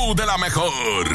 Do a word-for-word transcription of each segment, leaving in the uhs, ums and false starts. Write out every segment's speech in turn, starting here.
show de la mejor.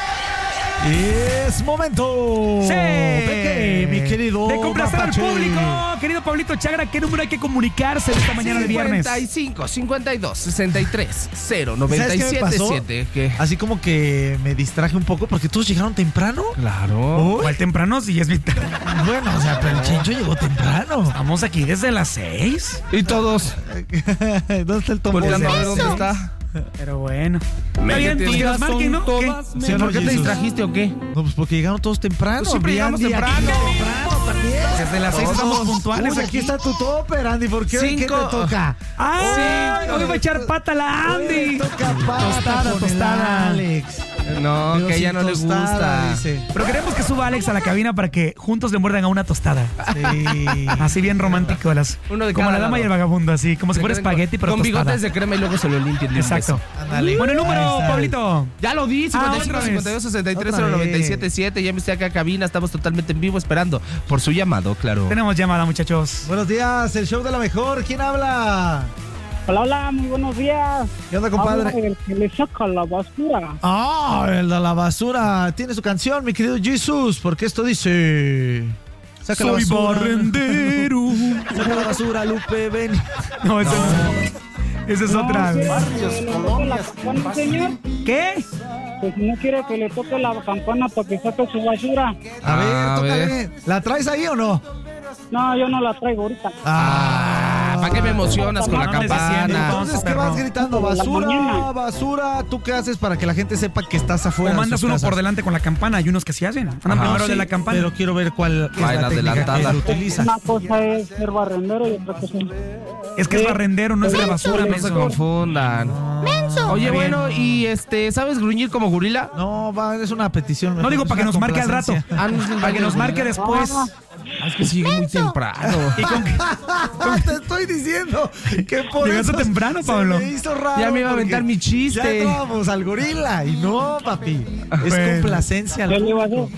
Es momento sí. de que, mi querido de complacer al Mapache. público. Querido Pablito Chagra, ¿qué número hay que comunicarse esta mañana de viernes? cincuenta y cinco, cincuenta y dos, sesenta y tres, cero, noventa y ¿Sabes qué me siete, pasó? siete. ¿Qué? Así como que me distraje un poco porque todos llegaron temprano. Claro. Uy. ¿Cuál temprano? Si es mitad. Bueno, o sea, pero el Chencho llegó temprano. Estamos aquí desde las seis. Y todos ¿Dónde está el tombo? volteando a ver dónde está. Pero bueno. Está bien, pues que Mentiras nos marquen, ¿no? son ¿Qué? todas ¿Sí o no, ¿Por qué te Jesús? distrajiste o qué? No, pues porque llegaron todos temprano. Pues siempre Hombre, llegamos Andy, aquí temprano. temprano también. Desde las seis estamos puntuales Uy, aquí. aquí está tu topper, Andy. ¿Por qué? ¿Qué te Cinco. toca? ¡Ah! Sí. Hoy va a echar pata la Hoy Andy. le toca pata Tostada, con el tostada. Alex. No, Pero que a ella sin no le tostada, gusta. dice. Pero queremos que suba Alex a la cabina para que juntos le muerdan a una tostada. Sí. Así bien romántico. Las, Uno de como cada la dama lado. y el vagabundo, así. Como si fuera Se queden espagueti, con, pero con tostada. bigotes de crema y luego se lo limpian de un Exacto. beso. Ándale. Bueno, el número, Ahí está. Pablito. Ya lo di, cincuenta y cinco, otra vez. cincuenta y dos, sesenta y tres, Otra cero, vez. noventa y siete, siete. Ya me estoy acá en cabina, estamos totalmente en vivo esperando por su llamado, claro. Tenemos llamada, muchachos. Buenos días, el show de la mejor. ¿Quién habla? Hola, hola, muy buenos días. ¿Qué onda, Habla compadre? el que le saca la basura. Ah, el de la basura. Tiene su canción, mi querido Jesus, porque esto dice... Saca la Soy basura. barrendero. Saca la basura, Lupe, ven. No, esa no. Esa es otra. ¿Quiere que le toque la campana, señor? ¿Qué? Pues no quiere que le toque la campana para que saque su basura. A ver, A tócale. ver. ¿La traes ahí o no? No, yo no la traigo ahorita. Ah, ¿para qué me emocionas con la No me desciendo, campana? Entonces, ¿qué perro. vas gritando? Por la Basura, mañana. basura. ¿Tú qué haces para que la gente sepa que estás afuera? O de mandas sus uno casas? por delante con la campana. Hay unos que sí hacen. Andan Ajá. primero Sí, de la campana. Pero quiero ver cuál es Vaina la técnica adelantada. que él utiliza. Una cosa es ser barrendero y otra cosa es... Es que es barrendero, no es de la basura, No se menso. confundan. Oye, Está bien. bueno, y este, ¿sabes gruñir como gorila? No, va, es una petición. No digo es para que una nos marque al rato. complacencia. Ah, no es el Para que nos marque después. Ah, Es que sigue muy temprano. Y con que- Te estoy diciendo que por Llegaste eso temprano, se Pablo. me hizo raro. Ya me iba a porque aventar mi chiste. Ya vamos al gorila. Y no, papi. Es Bueno. complacencia. ¿qué al- le iba a hacer?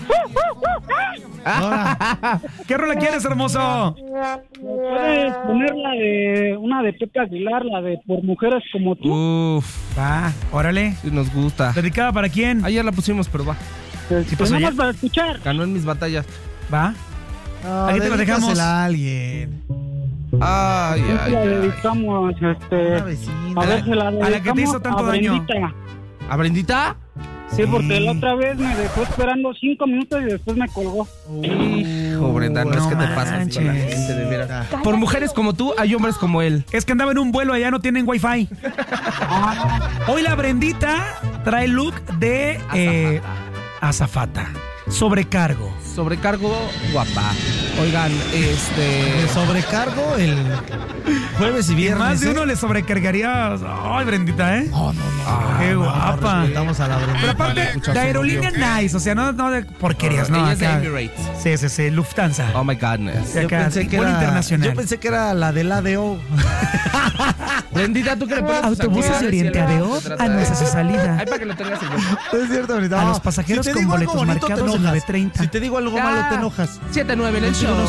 Ahora, ¿Qué rola quieres, hermoso? ¿Puedes poner la de... una de Pepe Aguilar, la de Por Mujeres Como Tú? Uf, Va, órale. sí nos gusta. ¿Dedicada para quién? Ayer la pusimos, pero va. Este, pues, nada oye. más para escuchar. Ganó en mis batallas. Va. no, Ahí te lo dejamos. dedícasela a alguien. Ay, Nosotros ay, la ay. dedicamos, este... Una vecina. A ver, se la a la que te dedicamos hizo tanto a daño. Brendita. ¿A Brendita? Sí, porque la otra vez me dejó esperando cinco minutos y después me colgó. Hijo, Brenda, no, no es que te pasas con la manches. gente, de veras. Por mujeres como tú, hay hombres como él. Es que andaba en un vuelo, allá no tienen wifi. Hoy la Brendita trae look de eh, azafata. Sobrecargo. Sobrecargo guapa. Oigan, este... De sobrecargo el jueves y viernes. Más de ¿eh? uno le sobrecargaría. Ay, Brendita, ¿eh? No, no, no. Qué no, guapa. No, respetamos a la Brenda. Pero aparte, escuchar de su aerolínea nice, o sea, no, no de porquerías, no. Ella es de acá. Emirates. Sí, sí, sí, Lufthansa. Oh my godness. De Yo acá, pensé, que vuelo era, internacional. yo pensé que era la del A D O. Brendita, ¿tú qué le pones? tus Autobuses de actividades? Oriente Y el- A D O se trata anuncia de- su salida. Ay, para que lo tengas en cuenta. No es cierto, Brenda. A No. los pasajeros te con digo algo boletos bonito, te marcados de enojas. nueve treinta. Si te digo algo malo, te enojas. siete nueve en el show.